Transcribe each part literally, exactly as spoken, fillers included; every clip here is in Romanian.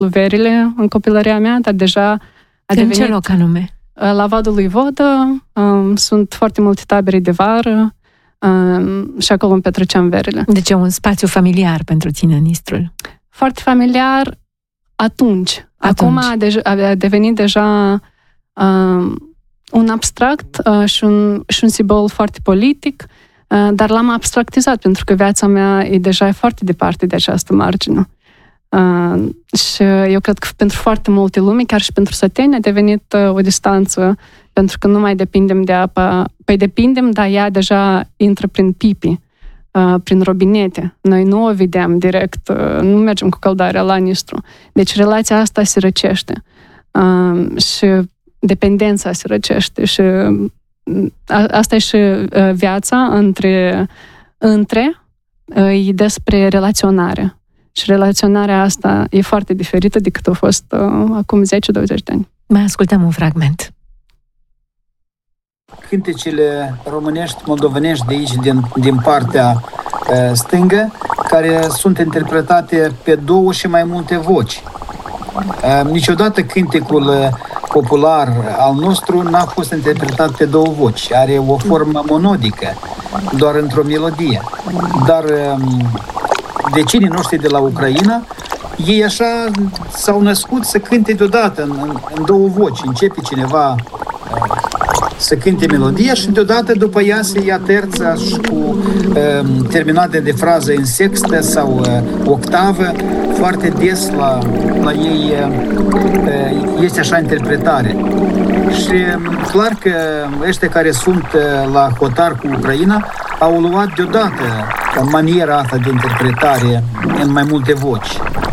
verile în copilăria mea, dar deja a devenit... În ce loc anume? La Vadul lui Vodă, um, sunt foarte multe tabere de vară um, și acolo îmi petreceam verile. Deci e un spațiu familiar pentru tine, Nistrul? Foarte familiar atunci. atunci. Acum a, deja, a devenit deja um, un abstract uh, și, un, și un simbol foarte politic, uh, dar l-am abstractizat pentru că viața mea e deja foarte departe de această margine. Uh, și eu cred că pentru foarte multe lume, chiar și pentru săteni, a devenit uh, o distanță, pentru că nu mai depindem de apă. Păi depindem, dar ea deja intră prin pipi, uh, prin robinete. Noi nu o vedem direct, uh, nu mergem cu căldarea la Nistru. Deci relația asta se răcește. Uh, și dependența se răcește. Și uh, asta e și uh, viața între, între uh, e despre relaționare. Și relaționarea asta e foarte diferită decât a fost uh, acum zece douăzeci de ani. Mai ascultăm un fragment. Cântecele românești, moldovenești de aici, din, din partea uh, stângă, care sunt interpretate pe două și mai multe voci. Uh, niciodată cântecul uh, popular al nostru n-a fost interpretat pe două voci. Are o formă monodică, doar într-o melodie. Dar... Uh, vecinii noștri de la Ucraina, ei așa s-au născut să cânte deodată în, în două voci. Începe cineva să cânte melodia și deodată după ea se ia terța și cu um, terminate de frază în sextă sau uh, octavă. Foarte des la, la ei uh, este așa interpretare. Și clar că ăștia care sunt la hotar cu Ucraina au luat deodată maniera asta de interpretare în mai multe voci.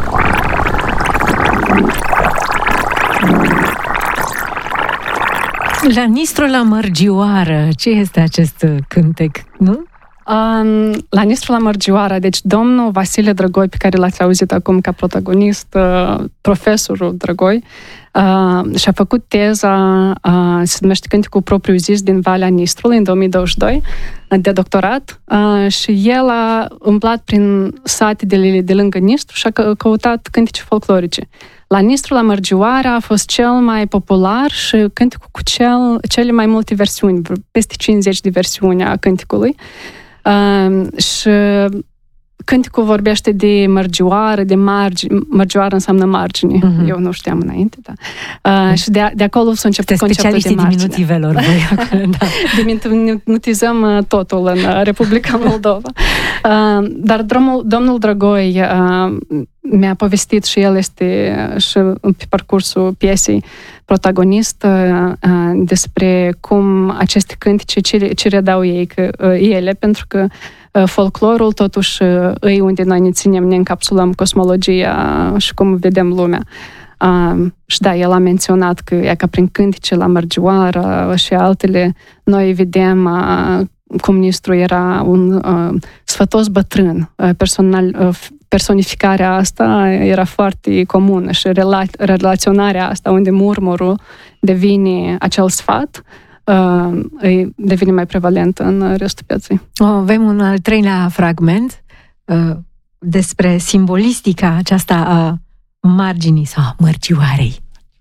La Nistru la Mărgioară, ce este acest cântec, nu? Um, la Nistru la Mărgioară, deci domnul Vasile Drăgoi, pe care l-ați auzit acum ca protagonist, uh, profesorul Drăgoi, uh, și-a făcut teza, uh, se numește Cântecul propriu-zis din Valea Nistrului, în două mii douăzeci și doi, de doctorat, uh, și el a umblat prin sate de, de lângă Nistru și a căutat cântece folclorice. La Nistru la Mărgioară a fost cel mai popular și cântecul cu cel, cele mai multe versiuni, peste cincizeci de versiuni a cântecului. Uh, și cântecul vorbește de mărgioară, de margine. Mărgioară înseamnă margine. Mm-hmm. Eu nu știam înainte, da. Uh, mm-hmm. Și de, de acolo s-a început conceptul de margine. Diminutivelor, voi. Da. Diminutizăm totul în Republica Moldova. Uh, dar drumul, domnul Drăgoi uh, mi-a povestit și el este și pe parcursul piesei protagonist uh, despre cum aceste cântece, ce, ce redau ei, că, uh, ele, pentru că uh, folclorul totuși uh, e unde noi ne ținem, ne încapsulăm cosmologia și cum vedem lumea. Uh, și da, el a menționat că e ca prin cântece la Mărgioară și altele, noi vedem uh, cum Nistru era un uh, sfătos bătrân, uh, personal, uh, personificarea asta era foarte comună și rela- relaționarea asta unde murmurul devine acel sfat, uh, devine mai prevalentă în restul vieții. Avem un al treilea fragment uh, despre simbolistica aceasta a marginii sau a mărgioarei.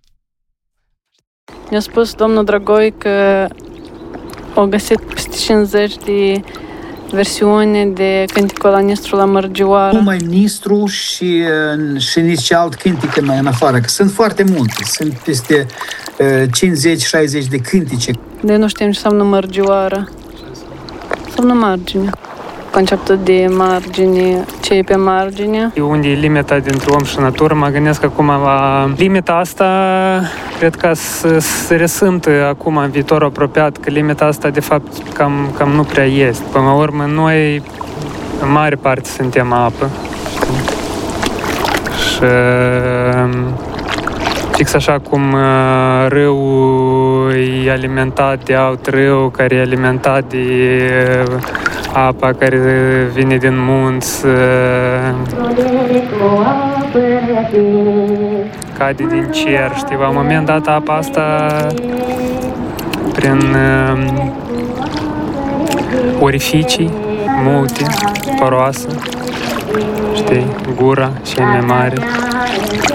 Mi-a spus domnul Drăgoi că au găsit peste cincizeci de versiune de cântecul la Nistru la Mărgioară. Numai Nistru și, și nici alt cântece mai în afară, că sunt foarte multe. Sunt peste uh, cincizeci șaizeci de cântece. De nu știm ce înseamnă Mărgioară. Înseamnă margine. Conceptul de margine, ce e pe margine. Unde e limita dintre om și natură, mă gândesc acum la limita asta, cred că să se resimtă acum în viitorul apropiat, că limita asta de fapt cam, cam nu prea este. Până la urmă, noi în mare parte suntem apă. Și fix așa cum râul e alimentat de alt râu, care e alimentat de apa care vine din munți, cade din cer, știi, la un moment dat apa asta prin uh, orificii multe, poroasă, știi, gura și mai mare,